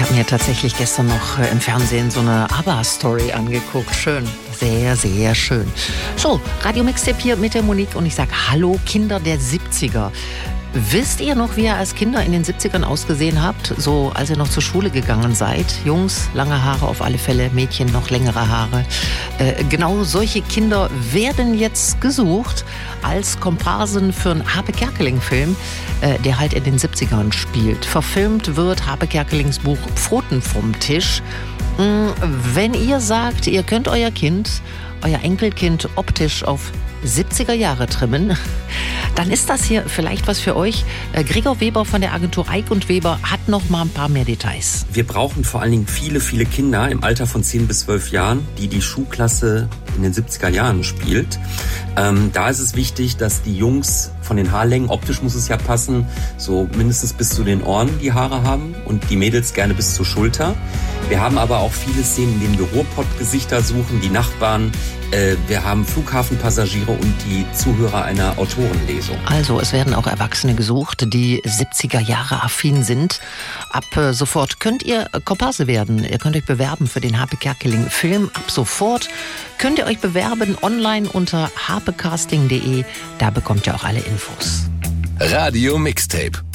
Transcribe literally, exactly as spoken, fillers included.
habe mir tatsächlich gestern noch im Fernsehen so eine ABBA-Story angeguckt. Schön, sehr, sehr schön. So, Radio Mixtape hier mit der Monique und ich sage Hallo Kinder der siebziger. Wisst ihr noch, wie ihr als Kinder in den siebzigern ausgesehen habt? So, als ihr noch zur Schule gegangen seid? Jungs, lange Haare auf alle Fälle, Mädchen noch längere Haare. Äh, genau solche Kinder werden jetzt gesucht als Komparsen für einen Harpe Kerkeling-Film, äh, der halt in den siebzigern spielt. Verfilmt wird Harpe Kerkelings Buch Pfoten vom Tisch. Mh, wenn ihr sagt, ihr könnt euer Kind, euer Enkelkind optisch auf siebziger Jahre trimmen, dann ist das hier vielleicht was für euch. Gregor Weber von der Agentur Eick und Weber hat noch mal ein paar mehr Details. Wir brauchen vor allen Dingen viele, viele Kinder im Alter von zehn bis zwölf Jahren, die die Schulklasse in den siebziger Jahren spielt. Ähm, da ist es wichtig, dass die Jungs von den Haarlängen, optisch muss es ja passen, so mindestens bis zu den Ohren die Haare haben und die Mädels gerne bis zur Schulter. Wir haben aber auch viele Szenen, in denen wir Ruhrpott-Gesichter suchen, die Nachbarn. Äh, wir haben Flughafenpassagiere und die Zuhörer einer Autorenlesung. Also es werden auch Erwachsene gesucht, die siebziger Jahre affin sind. Ab äh, sofort könnt ihr Komparse werden. Ihr könnt euch bewerben für den Harpe Kerkeling Film. Ab sofort könnt ihr euch bewerben online unter harpecasting punkt de. Da bekommt ihr auch alle Infos. Radio Mixtape.